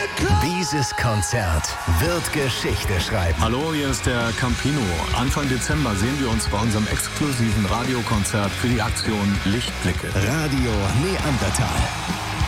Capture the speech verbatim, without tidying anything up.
Dieses Konzert wird Geschichte schreiben. Hallo, hier ist der Campino. Anfang Dezember sehen wir uns bei unserem exklusiven Radiokonzert für die Aktion Lichtblicke. Radio Neandertal.